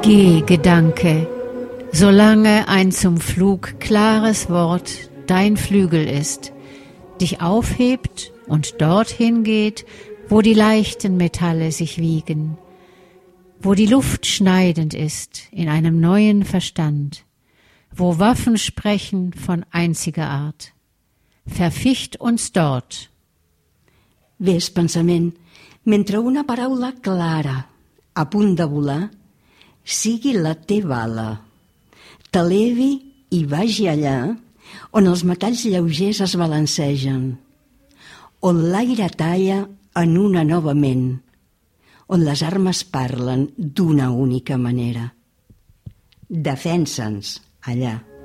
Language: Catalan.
Geh, Gedanke, solange ein zum Flug klares Wort dein Flügel ist, dich aufhebt und dorthin geht, wo die leichten Metalle sich wiegen, wo die Luft schneidend ist in einem neuen Verstand, wo Waffen sprechen von einziger Art. Verficht uns dort. Ves, pensament, mentre una paraula clara, a punt de volar, sigui la teva ala, t'elevi i vagi allà on els metalls lleugers es balancegen, on l'aire talla en una nova ment, on les armes parlen d'una única manera. Defensa'ns allà.